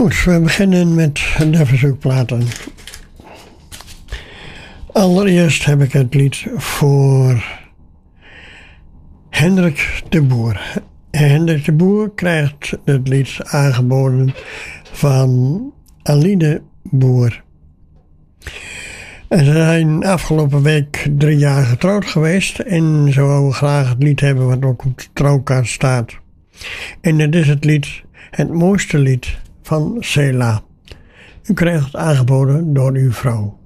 Goed, we beginnen met de verzoekplaten. Allereerst heb ik het lied voor Hendrik de Boer. Hendrik de Boer krijgt het lied aangeboden van Aline Boer. En ze zijn afgelopen week 3 jaar getrouwd geweest en ze wouden graag het lied hebben wat ook op de trouwkaart staat. En dat is het lied, het mooiste lied van Sela. U krijgt het aangeboden door uw vrouw.